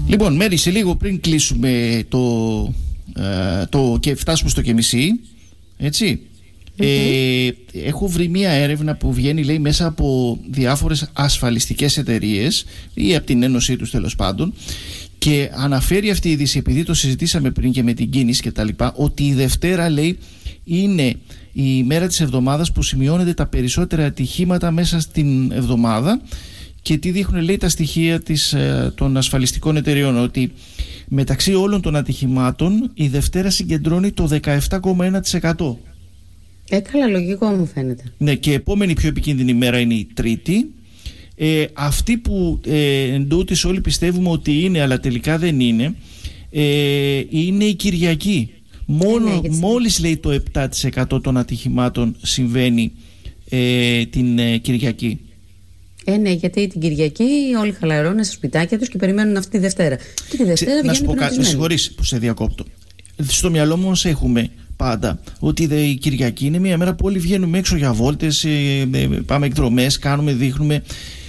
Λοιπόν, Μέρη, σε λίγο πριν κλείσουμε και φτάσουμε στο ΚΕΜΙΣΗ, έτσι, έχω βρει μία έρευνα που βγαίνει, λέει, μέσα από διάφορες ασφαλιστικές εταιρείες ή από την ένωσή τους, τέλος πάντων, και αναφέρει αυτή η είδηση, επειδή το συζητήσαμε πριν και με την κίνηση και τα λοιπά, ότι η Δευτέρα, λέει, είναι η μέρα της εβδομάδας που σημειώνεται τα περισσότερα ατυχήματα μέσα στην εβδομάδα. Και τι δείχνουν, λέει, τα στοιχεία των ασφαλιστικών εταιρεών, ότι μεταξύ όλων των ατυχημάτων η Δευτέρα συγκεντρώνει το 17,1%. Καλά, λογικό μου φαίνεται. Ναι, και επόμενη πιο επικίνδυνη μέρα είναι η Τρίτη. Αυτή που εντούτοις όλοι πιστεύουμε ότι είναι, αλλά τελικά δεν είναι, είναι η Κυριακή. Μόλις, λέει, το 7% των ατυχημάτων συμβαίνει την Κυριακή. Ναι, γιατί την Κυριακή όλοι χαλαρώνουν στα σπιτάκια τους και περιμένουν αυτή τη Δευτέρα. Και τη Δευτέρα βγαίνει. Να σου πω κάτι, με συγχωρείς που σε διακόπτω. Στο μυαλό μου όμως έχουμε πάντα ότι η Κυριακή είναι μια μέρα που όλοι βγαίνουμε έξω για βόλτες, πάμε εκδρομές, κάνουμε, δείχνουμε.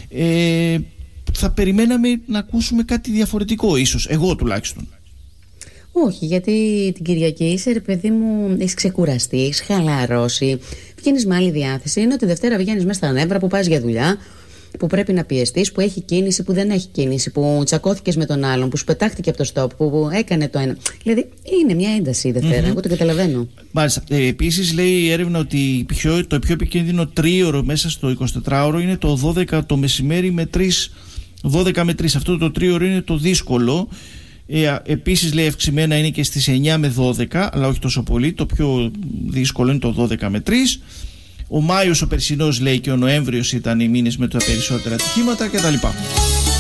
Θα περιμέναμε να ακούσουμε κάτι διαφορετικό, ίσως, εγώ τουλάχιστον. Όχι, γιατί την Κυριακή είσαι, ρε παιδί μου, έχεις ξεκουραστεί, έχεις χαλαρώσει, βγαίνεις με άλλη διάθεση. Ενώ τη Δευτέρα βγαίνεις μέσα στα νεύρα, που πας για δουλειά, που πρέπει να πιεστείς, που έχει κίνηση, που δεν έχει κίνηση, που τσακώθηκες με τον άλλον, που σου πετάχτηκε από το στόπ, που έκανε το ένα. Δηλαδή είναι μια ένταση η Δευτέρα, εγώ το καταλαβαίνω. Μάλιστα. Επίσης, λέει η έρευνα ότι το πιο επικίνδυνο τρίωρο μέσα στο 24ωρο είναι το 12 το μεσημέρι με 12 με 3. Αυτό το τρίωρο είναι το δύσκολο. Επίσης, λέει, αυξημένα είναι και στις 9 με 12, αλλά όχι τόσο πολύ. Το πιο δύσκολο είναι το 12 με 3. Ο Μάιος, ο περσινός, λέει, και ο Νοέμβριος ήταν οι μήνες με τα περισσότερα ατυχήματα κτλ.